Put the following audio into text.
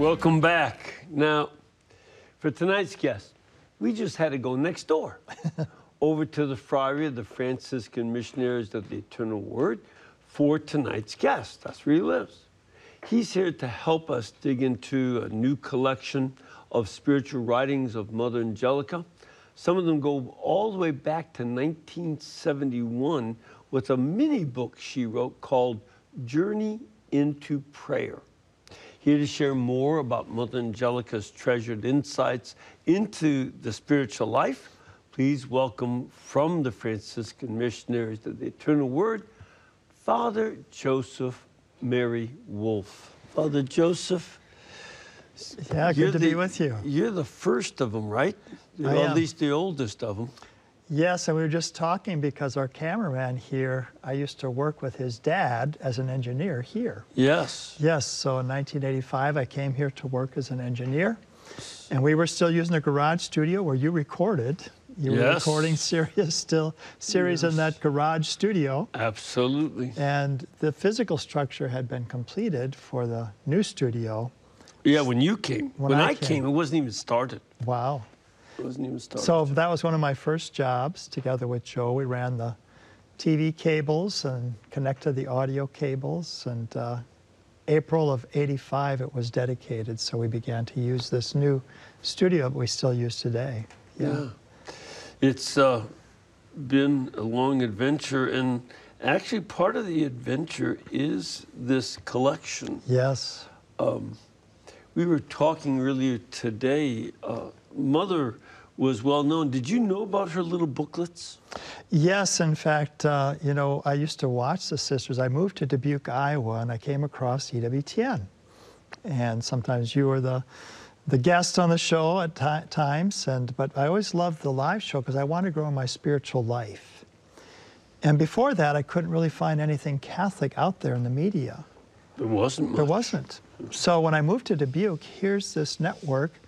Welcome back. Now, for tonight's guest, we just had to go next door, over to the Friary of the Franciscan Missionaries of the Eternal Word for tonight's guest. That's where he lives. He's here to help us dig into a new collection of spiritual writings of Mother Angelica. Some of them go all the way back to 1971 with a mini book she wrote called Journey into Prayer. Here to share more about Mother Angelica's treasured insights into the spiritual life, please welcome from the Franciscan Missionaries of the Eternal Word, Father Joseph Mary Wolfe. Father Joseph. Yeah, good to be with you. You're the first of them, right? I am. At least the oldest of them. Yes, and we were just talking because our cameraman here, I used to work with his dad as an engineer here. Yes. Yes, so in 1985, I came here to work as an engineer. And we were still using the garage studio where you recorded. You were recording series in that garage studio. Absolutely. And the physical structure had been completed for the new studio. Yeah, when you came. When I came, it wasn't even started. Wow. It wasn't even started. So that was one of my first jobs. Together with Joe, we ran the TV cables and connected the audio cables. And April of '85, it was dedicated. So we began to use this new studio that we still use today. Yeah. It's been a long adventure. And actually, part of the adventure is this collection. Yes. We were talking earlier today. Mother was well known. Did you know about her little booklets? Yes, in fact, you know, I used to watch the sisters. I moved to Dubuque, Iowa, and I came across EWTN. And sometimes you were the guest on the show at times, but I always loved the live show because I wanted to grow in my spiritual life. And before that, I couldn't really find anything Catholic out there in the media. There wasn't much. There wasn't. So when I moved to Dubuque, here's this network